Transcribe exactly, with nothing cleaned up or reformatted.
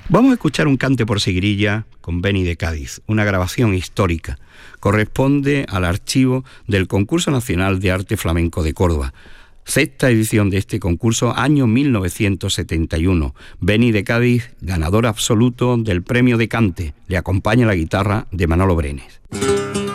Vamos a escuchar un cante por seguirilla con Beni de Cádiz, una grabación histórica. Corresponde al archivo del Concurso Nacional de Arte Flamenco de Córdoba. Sexta edición de este concurso, año mil novecientos setenta y uno. Beni de Cádiz, ganador absoluto del premio de cante. Le acompaña la guitarra de Manolo Brenes.